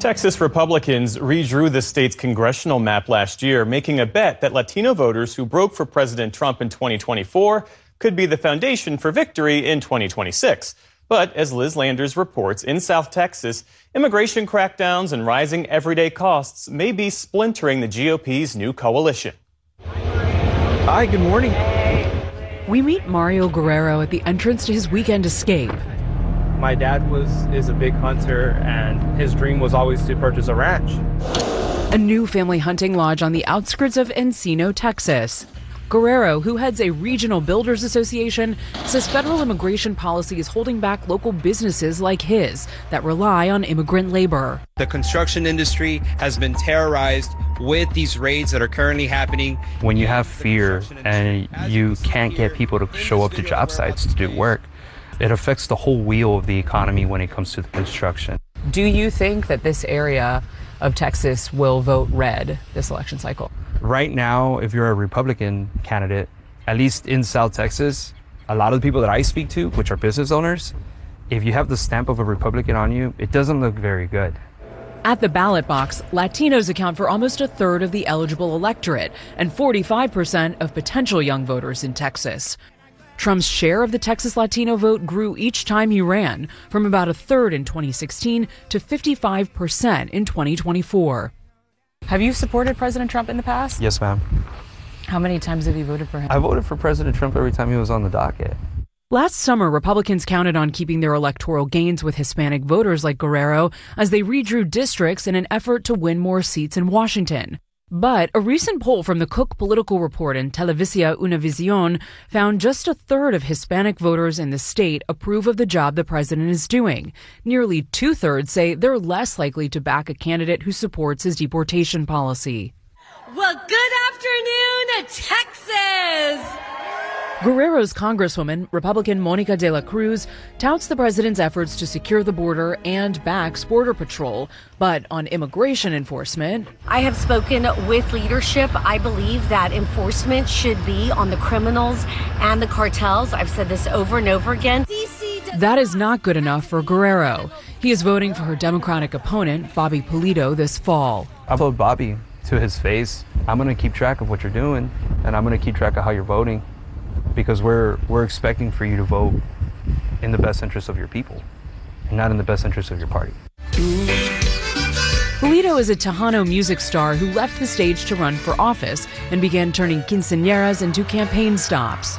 Texas Republicans redrew the state's congressional map last year, making a bet that Latino voters who broke for President Trump in 2024 could be the foundation for victory in 2026. But as Liz Landers reports, in South Texas, immigration crackdowns and rising everyday costs may be splintering the GOP's new coalition. Hi, good morning. We meet Mario Guerrero at the entrance to his weekend escape. My dad is a big hunter, and his dream was always to purchase a ranch. A new family hunting lodge on the outskirts of Encino, Texas. Guerrero, who heads a regional builders association, says federal immigration policy is holding back local businesses like his that rely on immigrant labor. The construction industry has been terrorized with these raids that are currently happening. When you have fear and you can't get people to show up to job sites to do work, it affects the whole wheel of the economy when it comes to the construction. Do you think that this area of Texas will vote red this election cycle? Right now, if you're a Republican candidate, at least in South Texas, a lot of the people that I speak to, which are business owners, if you have the stamp of a Republican on you, it doesn't look very good. At the ballot box, Latinos account for almost a third of the eligible electorate and 45% of potential young voters in Texas. Trump's share of the Texas Latino vote grew each time he ran, from about a third in 2016 to 55% in 2024. Have you supported President Trump in the past? Yes, ma'am. How many times have you voted for him? I voted for President Trump every time he was on the docket. Last summer, Republicans counted on keeping their electoral gains with Hispanic voters like Guerrero as they redrew districts in an effort to win more seats in Washington. But a recent poll from the Cook Political Report and Televisa Univision found just a third of Hispanic voters in the state approve of the job the president is doing. Nearly two-thirds say they're less likely to back a candidate who supports his deportation policy. Well, good afternoon, Texas! Guerrero's Congresswoman, Republican Monica de la Cruz, touts the president's efforts to secure the border and backs Border Patrol. But on immigration enforcement, I have spoken with leadership. I believe that enforcement should be on the criminals and the cartels. I've said this over and over again. That is not good enough for Guerrero. He is voting for her Democratic opponent, Bobby Pulido, this fall. I vote Bobby to his face. I'm going to keep track of what you're doing, and I'm going to keep track of how you're voting. Because we're expecting for you to vote in the best interest of your people, and not in the best interest of your party. Pulido is a Tejano music star who left the stage to run for office and began turning quinceañeras into campaign stops.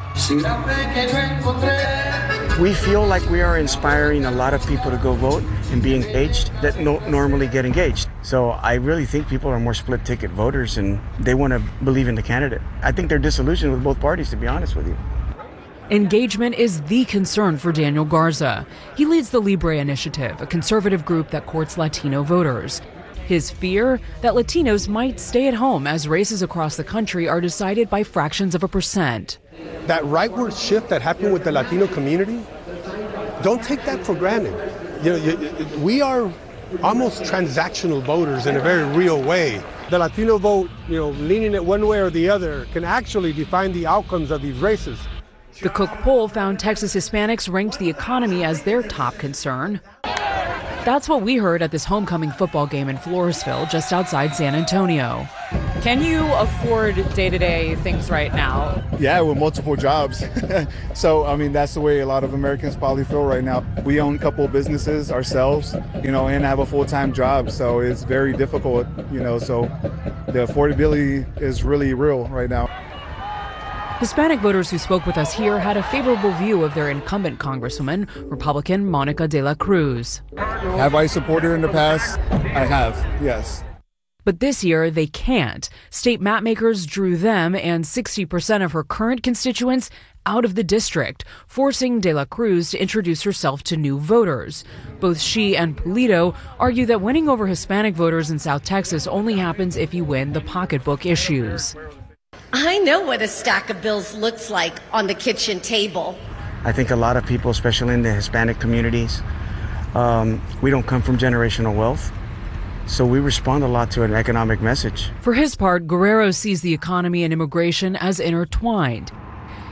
We feel like we are inspiring a lot of people to go vote and be engaged that don't normally get engaged. So I really think people are more split ticket voters and they want to believe in the candidate. I think they're disillusioned with both parties, to be honest with you. Engagement is the concern for Daniel Garza. He leads the Libre Initiative, a conservative group that courts Latino voters. His fear that Latinos might stay at home as races across the country are decided by fractions of a percent. That rightward shift that happened with the Latino community, don't take that for granted. We are almost transactional voters in a very real way. The Latino vote, leaning it one way or the other, can actually define the outcomes of these races. The Cook poll found Texas Hispanics ranked the economy as their top concern. That's what we heard at this homecoming football game in Floresville, just outside San Antonio. Can you afford day-to-day things right now? Yeah, with multiple jobs. So, that's the way a lot of Americans probably feel right now. We own a couple of businesses ourselves, and have a full-time job. So it's very difficult, so the affordability is really real right now. Hispanic voters who spoke with us here had a favorable view of their incumbent Congresswoman, Republican Monica de la Cruz. Have I supported her in the past? I have, yes. But this year, they can't. State mapmakers drew them and 60% of her current constituents out of the district, forcing de la Cruz to introduce herself to new voters. Both she and Pulido argue that winning over Hispanic voters in South Texas only happens if you win the pocketbook issues. I know what a stack of bills looks like on the kitchen table. I think a lot of people, especially in the Hispanic communities, we don't come from generational wealth. So we respond a lot to an economic message. For his part, Guerrero sees the economy and immigration as intertwined.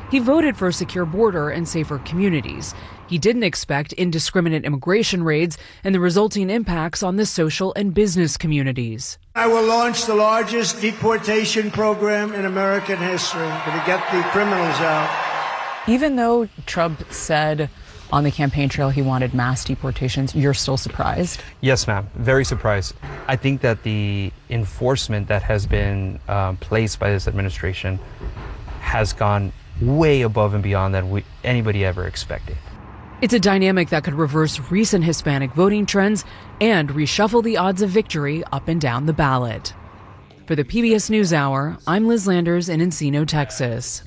He voted for a secure border and safer communities. He didn't expect indiscriminate immigration raids and the resulting impacts on the social and business communities. I will launch the largest deportation program in American history to get the criminals out. Even though Trump said on the campaign trail he wanted mass deportations, you're still surprised? Yes, ma'am. Very surprised. I think that the enforcement that has been placed by this administration has gone way above and beyond than anybody ever expected. It's a dynamic that could reverse recent Hispanic voting trends and reshuffle the odds of victory up and down the ballot. For the PBS NewsHour, I'm Liz Landers in Encino, Texas.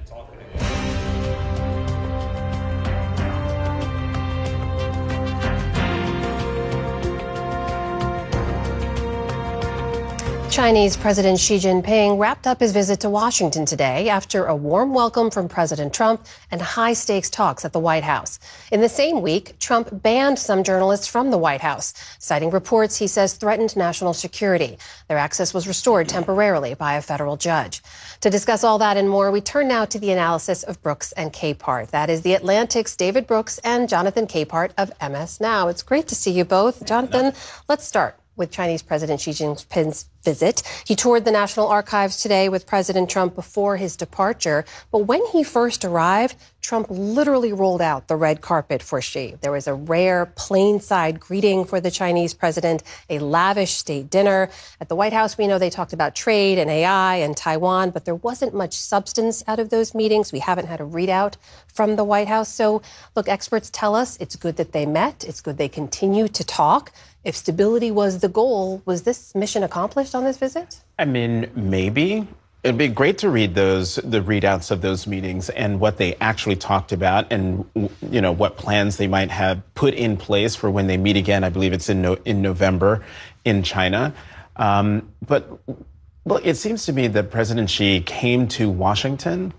Chinese President Xi Jinping wrapped up his visit to Washington today after a warm welcome from President Trump and high-stakes talks at the White House. In the same week, Trump banned some journalists from the White House, citing reports he says threatened national security. Their access was restored temporarily by a federal judge. To discuss all that and more, we turn now to the analysis of Brooks and Capehart. That is The Atlantic's David Brooks and Jonathan Capehart of MS Now. It's great to see you both. Jonathan, let's start with Chinese President Xi Jinping's visit. He toured the National Archives today with President Trump before his departure. But when he first arrived, Trump literally rolled out the red carpet for Xi. There was a rare plainside greeting for the Chinese president, a lavish state dinner. At the White House, we know they talked about trade and AI and Taiwan, but there wasn't much substance out of those meetings. We haven't had a readout from the White House. So, look, experts tell us it's good that they met. It's good they continue to talk. If stability was the goal, was this mission accomplished on this visit? I mean, maybe. It'd be great to read the readouts of those meetings and what they actually talked about and, you know, what plans they might have put in place for when they meet again. I believe it's in November in China. But look, it seems to me that President Xi came to Washington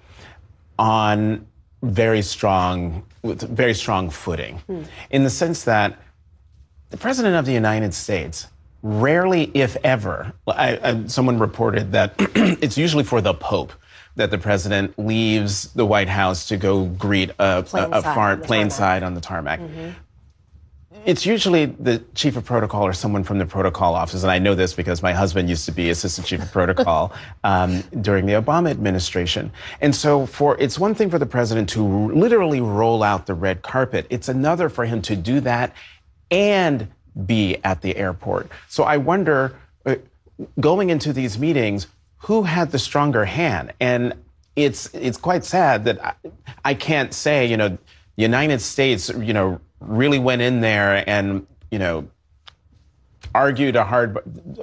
on with very strong footing, in the sense that the President of the United States rarely, if ever, someone reported that it's usually for the Pope that the president leaves the White House to go greet a plane side on the tarmac. Mm-hmm. It's usually the chief of protocol or someone from the protocol office, and I know this because my husband used to be assistant chief of protocol during the Obama administration. And so it's one thing for the president to literally roll out the red carpet. It's another for him to do that and be at the airport. So I wonder, going into these meetings, who had the stronger hand? And it's quite sad that I can't say, you know, the United States, you know, really went in there and, you know, argued hard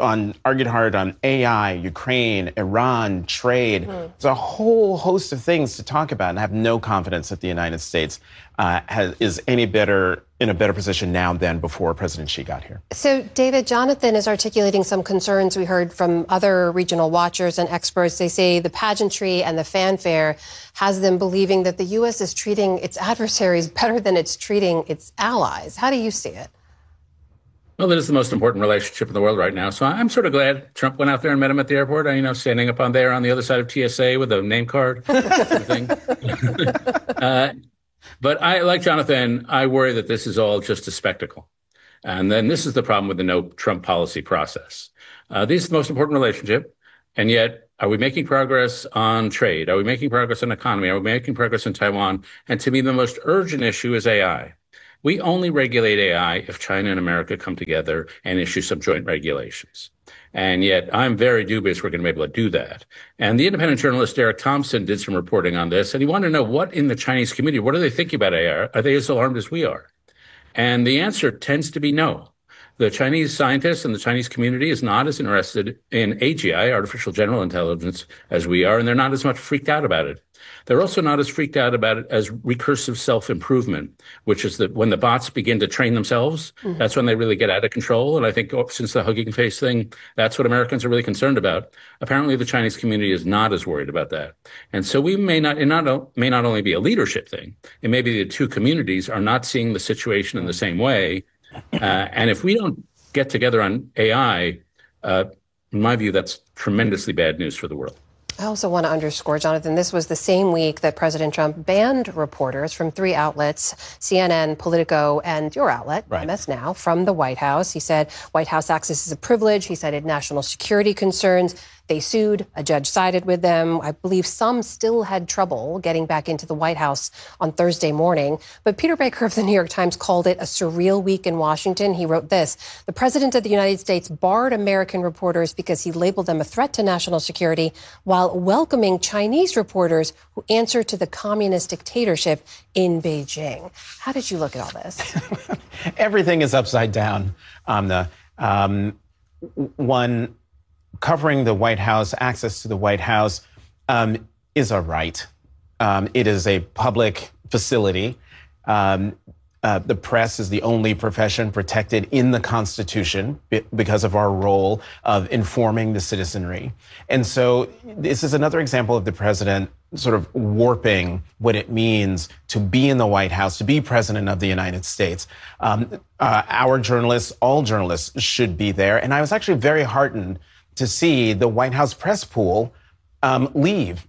on AI, Ukraine, Iran, trade. There's a whole host of things to talk about, and I have no confidence that the United States is in a better position now than before President Xi got here. So, David, Jonathan is articulating some concerns we heard from other regional watchers and experts. They say the pageantry and the fanfare has them believing that the U.S. is treating its adversaries better than it's treating its allies. How do you see it? Well, it is the most important relationship in the world right now. So I'm sort of glad Trump went out there and met him at the airport. You know, standing up on there on the other side of TSA with a name card sort of thing. But like Jonathan, I worry that this is all just a spectacle. And then this is the problem with the no Trump policy process. This is the most important relationship. And yet, are we making progress on trade? Are we making progress on economy? Are we making progress in Taiwan? And to me, the most urgent issue is AI. We only regulate AI if China and America come together and issue some joint regulations. And yet I'm very dubious we're going to be able to do that. And the independent journalist Eric Thompson did some reporting on this, and he wanted to know what in the Chinese community, what are they thinking about AI? Are they as alarmed as we are? And the answer tends to be no. The Chinese scientists and the Chinese community is not as interested in AGI, artificial general intelligence, as we are, and they're not as much freaked out about it. They're also not as freaked out about it as recursive self-improvement, which is that when the bots begin to train themselves, that's when they really get out of control. And I think since the Hugging Face thing, that's what Americans are really concerned about. Apparently, the Chinese community is not as worried about that. And so we may not only be a leadership thing, it may be the two communities are not seeing the situation in the same way. And if we don't get together on AI, in my view, that's tremendously bad news for the world. I also want to underscore, Jonathan, this was the same week that President Trump banned reporters from 3 outlets, CNN, Politico, and your outlet, MS Now, from the White House. He said White House access is a privilege. He cited national security concerns. They sued. A judge sided with them. I believe some still had trouble getting back into the White House on Thursday morning. But Peter Baker of the New York Times called it a surreal week in Washington. He wrote this: the president of the United States barred American reporters because he labeled them a threat to national security, while welcoming Chinese reporters who answer to the communist dictatorship in Beijing. How did you look at all this? Everything is upside down, Amna. One, covering the White House, access to the White House, is a right. It is a public facility. The press is the only profession protected in the Constitution because of our role of informing the citizenry. And so this is another example of the president sort of warping what it means to be in the White House, to be president of the United States. Our journalists, all journalists, should be there. And I was actually very heartened to see the White House press pool leave,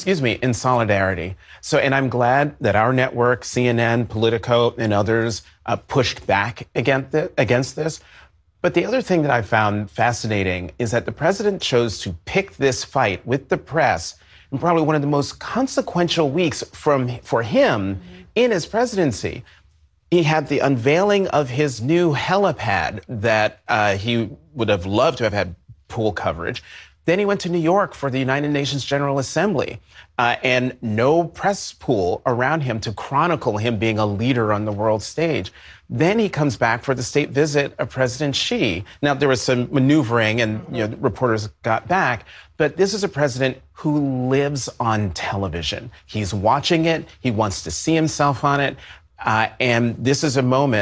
in solidarity. So, and I'm glad that our network, CNN, Politico, and others pushed back against this. But the other thing that I found fascinating is that the president chose to pick this fight with the press in probably one of the most consequential weeks for him in his presidency. He had the unveiling of his new helipad that he would have loved to have had pool coverage. Then he went to New York for the United Nations General Assembly, and no press pool around him to chronicle him being a leader on the world stage. Then he comes back for the state visit of President Xi. Now, there was some maneuvering and reporters got back, but this is a president who lives on television. He's watching it. He wants to see himself on it. And this was a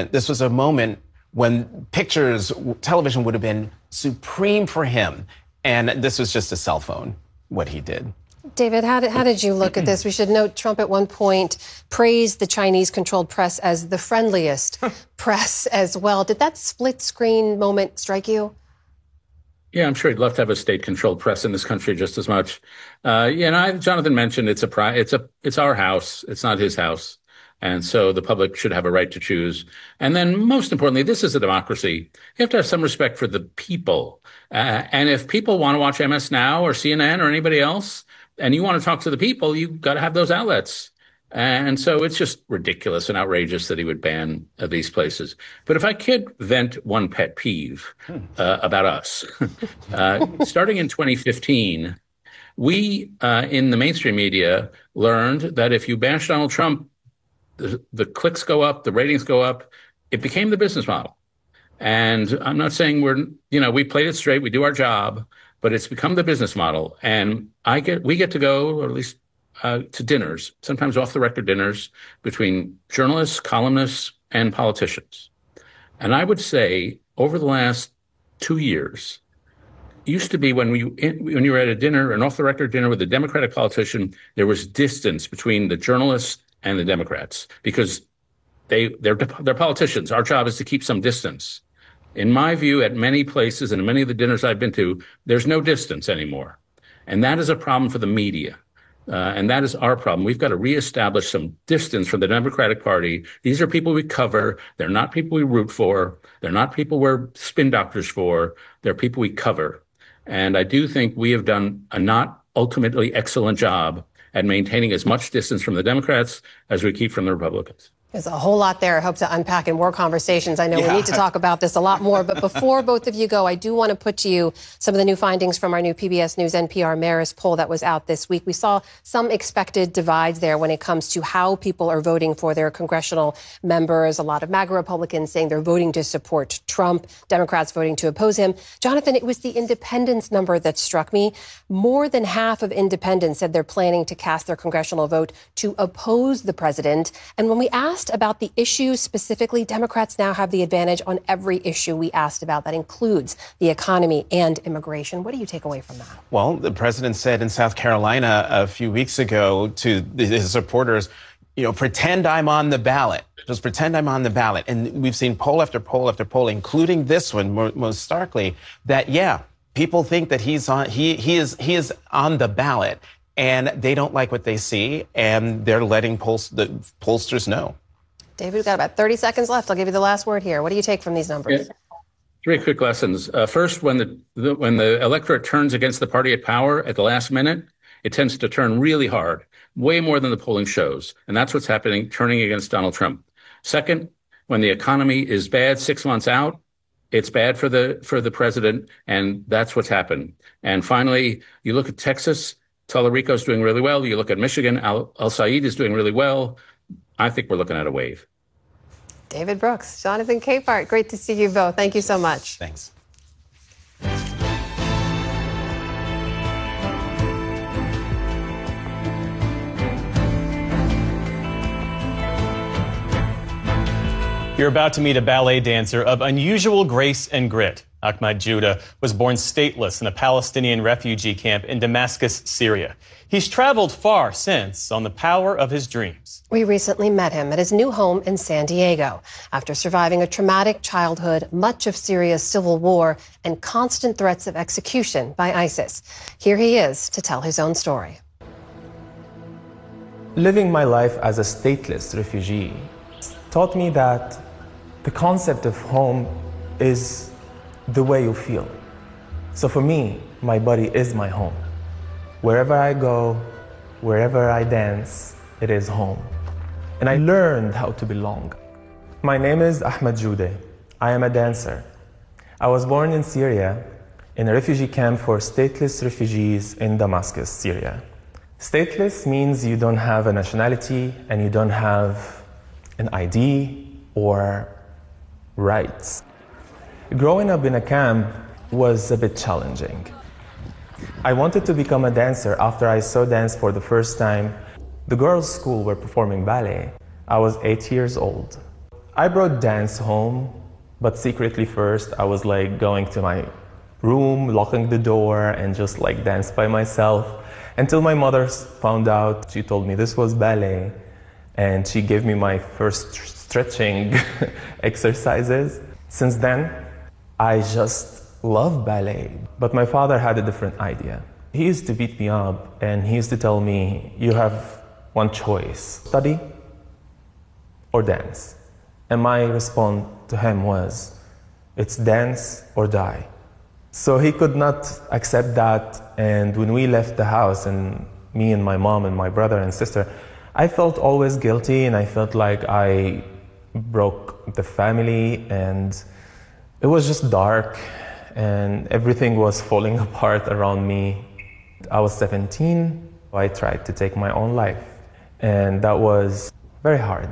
moment when television would have been supreme for him. And this was just a cell phone, what he did. David, how did you look at this? We should note Trump at one point praised the Chinese-controlled press as the friendliest press as well. Did that split-screen moment strike you? Yeah, I'm sure he'd love to have a state-controlled press in this country just as much. Jonathan mentioned it's our house. It's not his house. And so the public should have a right to choose. And then most importantly, this is a democracy. You have to have some respect for the people. And if people want to watch MS Now or CNN or anybody else, and you want to talk to the people, you've got to have those outlets. And so it's just ridiculous and outrageous that he would ban these places. But if I could vent one pet peeve about us, starting in 2015, we in the mainstream media learned that if you bash Donald Trump, the clicks go up, the ratings go up. It became the business model. And I'm not saying we played it straight, we do our job, but it's become the business model. And we get to go, or at least to dinners, sometimes off the record dinners between journalists, columnists, and politicians. And I would say over the last 2 years, it used to be when you were at a dinner, an off the record dinner with a Democratic politician, there was distance between the journalists and the Democrats because they're politicians. Our job is to keep some distance. In my view, at many places and many of the dinners I've been to, there's no distance anymore. And that is a problem for the media. And that is our problem. We've got to reestablish some distance from the Democratic Party. These are people we cover. They're not people we root for. They're not people we're spin doctors for. They're people we cover. And I do think we have done a not ultimately excellent job at maintaining as much distance from the Democrats as we keep from the Republicans. There's a whole lot there I hope to unpack in more conversations. I know we need to talk about this a lot more. But before both of you go, I do want to put to you some of the new findings from our new PBS News NPR Marist poll that was out this week. We saw some expected divides there when it comes to how people are voting for their congressional members. A lot of MAGA Republicans saying they're voting to support Trump, Democrats voting to oppose him. Jonathan, it was the independents number that struck me. More than half of independents said they're planning to cast their congressional vote to oppose the president. And when we asked about the issues specifically, Democrats now have the advantage on every issue we asked about. That includes the economy and immigration. What do you take away from that? Well, the president said in South Carolina a few weeks ago to his supporters, pretend I'm on the ballot. Just pretend I'm on the ballot. And we've seen poll after poll after poll, including this one most starkly, that, people think that he is on the ballot, and they don't like what they see, and they're letting the pollsters know. David, we've got about 30 seconds left. I'll give you the last word here. What do you take from these numbers? Yeah. 3 quick lessons. First, when the electorate turns against the party at power at the last minute, it tends to turn really hard, way more than the polling shows. And that's what's happening, turning against Donald Trump. Second, when the economy is bad 6 months out, it's bad for the president, and that's what's happened. And finally, you look at Texas, Tallarico is doing really well. You look at Michigan, Al-Said is doing really well. I think we're looking at a wave. David Brooks, Jonathan Capehart, great to see you both. Thank you so much. Thanks. You're about to meet a ballet dancer of unusual grace and grit. Ahmad Judah was born stateless in a Palestinian refugee camp in Damascus, Syria. He's traveled far since on the power of his dreams. We recently met him at his new home in San Diego. After surviving a traumatic childhood, much of Syria's civil war, and constant threats of execution by ISIS. Here he is to tell his own story. Living my life as a stateless refugee taught me that the concept of home is the way you feel. So for me, my body is my home. Wherever I go, wherever I dance, it is home. And I learned how to belong. My name is Ahmad Judah. I am a dancer. I was born in Syria in a refugee camp for stateless refugees in Damascus, Syria. Stateless means you don't have a nationality and you don't have an ID or rights. Growing up in a camp was a bit challenging. I wanted to become a dancer after I saw dance for the first time. The girls' school were performing ballet. I was 8 years old. I brought dance home, but secretly first I was like going to my room, locking the door, and just like dance by myself. Until my mother found out. She told me this was ballet, and she gave me my first stretching exercises. Since then, I just love ballet. But my father had a different idea. He used to beat me up, and he used to tell me, you have one choice, study or dance. And my response to him was, it's dance or die. So he could not accept that, and when we left the house, and me and my mom and my brother and sister, I felt always guilty, and I felt like I broke the family, and it was just dark, and everything was falling apart around me. I was 17, I tried to take my own life, and that was very hard.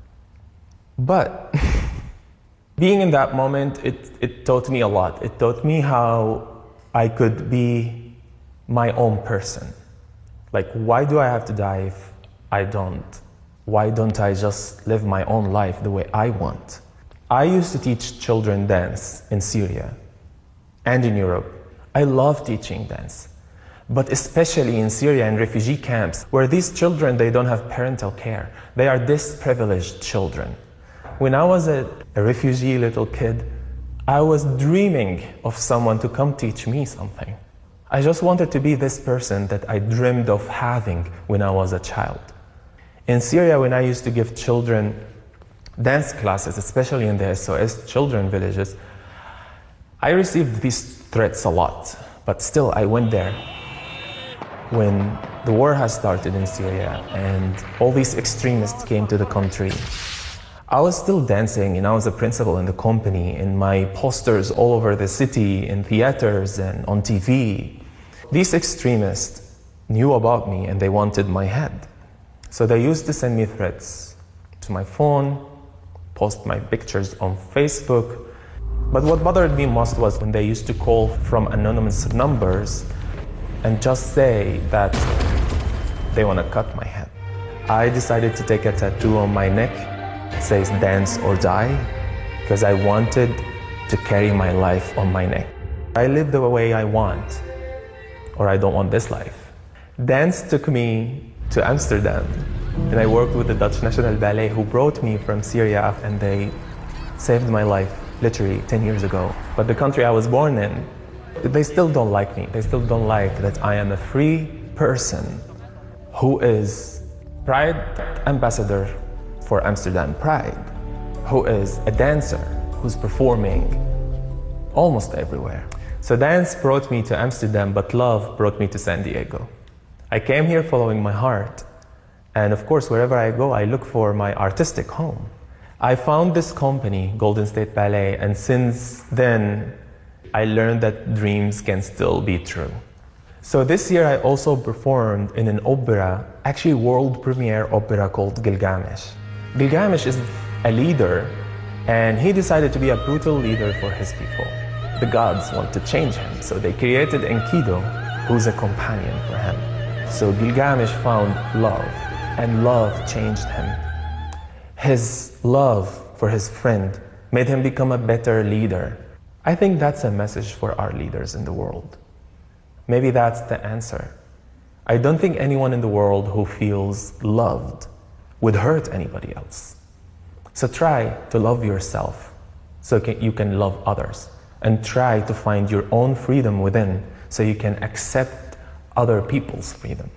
But being in that moment, it taught me a lot. It taught me how I could be my own person. Like, why do I have to die if I don't? Why don't I just live my own life the way I want? I used to teach children dance in Syria and in Europe. I love teaching dance, but especially in Syria and refugee camps, where these children, they don't have parental care. They are disprivileged children. When I was a refugee little kid, I was dreaming of someone to come teach me something. I just wanted to be this person that I dreamed of having when I was a child. In Syria, when I used to give children dance classes, especially in the SOS children villages, I received these threats a lot, but still I went there. When the war has started in Syria and all these extremists came to the country, I was still dancing, and I was a principal in the company, and my posters all over the city, in theaters and on TV. These extremists knew about me and they wanted my head. So they used to send me threats to my phone, post my pictures on Facebook. But what bothered me most was when they used to call from anonymous numbers and just say that they want to cut my head. I decided to take a tattoo on my neck. It says dance or die, because I wanted to carry my life on my neck. I live the way I want, or I don't want this life. Dance took me to Amsterdam, and I worked with the Dutch National Ballet, who brought me from Syria, and they saved my life literally 10 years ago. But the country I was born in, They still don't like me. They still don't like that I am a free person who is Pride ambassador for Amsterdam Pride, who is a dancer who's performing almost everywhere. So dance brought me to Amsterdam, but love brought me to San Diego. I came here following my heart. And of course, wherever I go, I look for my artistic home. I found this company, Golden State Ballet, and since then, I learned that dreams can still be true. So this year I also performed in an opera, actually world premiere opera called Gilgamesh. Gilgamesh is a leader, and he decided to be a brutal leader for his people. The gods want to change him, so they created Enkidu, who's a companion for him. So Gilgamesh found love, and love changed him. His love for his friend made him become a better leader. I think that's a message for our leaders in the world. Maybe that's the answer. I don't think anyone in the world who feels loved would hurt anybody else. So try to love yourself so you can love others, and try to find your own freedom within so you can accept other people's freedom.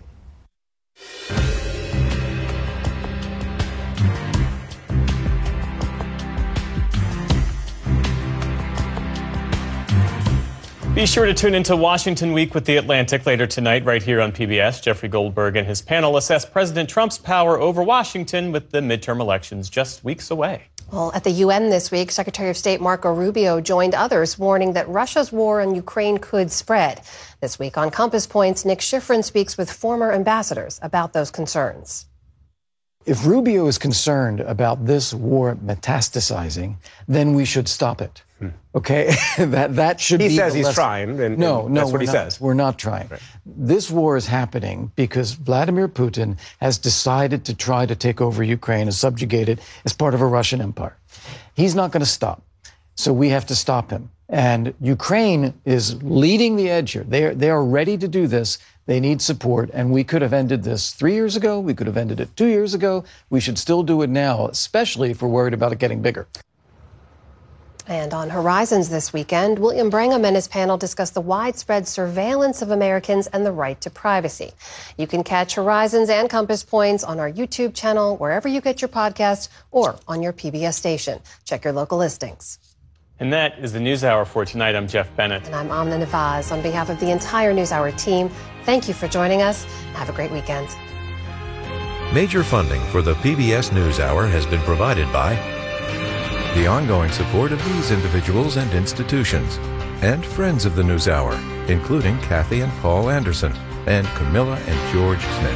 Be sure to tune into Washington Week with The Atlantic later tonight, right here on PBS. Jeffrey Goldberg and his panel assess President Trump's power over Washington with the midterm elections just weeks away. Well, at the UN this week, Secretary of State Marco Rubio joined others warning that Russia's war on Ukraine could spread. This week on Compass Points, Nick Schifrin speaks with former ambassadors about those concerns. If Rubio is concerned about this war metastasizing, then we should stop it. Okay, that should be. He says he's trying. And that's what he says. We're not trying. Right. This war is happening because Vladimir Putin has decided to try to take over Ukraine and subjugate it as part of a Russian empire. He's not going to stop, so we have to stop him. And Ukraine is leading the edge here. They are ready to do this. They need support, and we could have ended this 3 years ago. We could have ended it 2 years ago. We should still do it now, especially if we're worried about it getting bigger. And on Horizons this weekend, William Brangham and his panel discuss the widespread surveillance of Americans and the right to privacy. You can catch Horizons and Compass Points on our YouTube channel, wherever you get your podcasts, or on your PBS station. Check your local listings. And that is the NewsHour for tonight. I'm Jeff Bennett. And I'm Amna Nawaz. On behalf of the entire NewsHour team, thank you for joining us. Have a great weekend. Major funding for the PBS NewsHour has been provided by the ongoing support of these individuals and institutions, and friends of the NewsHour, including Kathy and Paul Anderson, and Camilla and George Smith.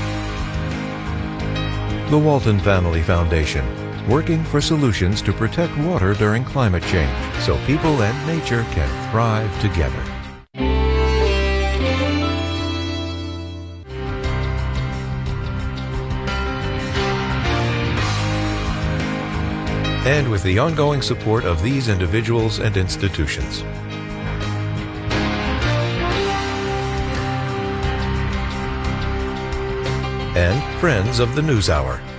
The Walton Family Foundation, working for solutions to protect water during climate change, so people and nature can thrive together. And with the ongoing support of these individuals and institutions. And friends of the NewsHour.